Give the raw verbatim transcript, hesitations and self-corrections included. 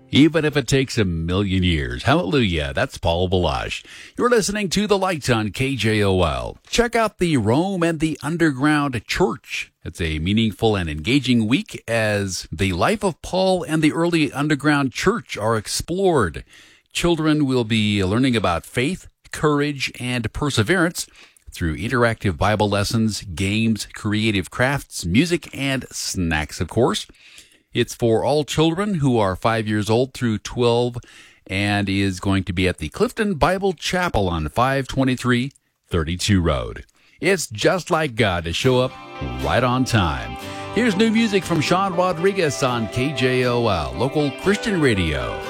Even if it takes a million years. Hallelujah. That's Paul Balash. You're listening to The Light on K J O L. Check out the Rome and the Underground Church. It's a meaningful and engaging week as the life of Paul and the early underground church are explored. Children will be learning about faith, courage, and perseverance through interactive Bible lessons, games, creative crafts, music, and snacks, of course. It's for all children who are five years old through twelve and is going to be at the Clifton Bible Chapel on five twenty-three thirty-two Road. It's just like God to show up right on time. Here's new music from Sean Rodriguez on K J O L, local Christian radio.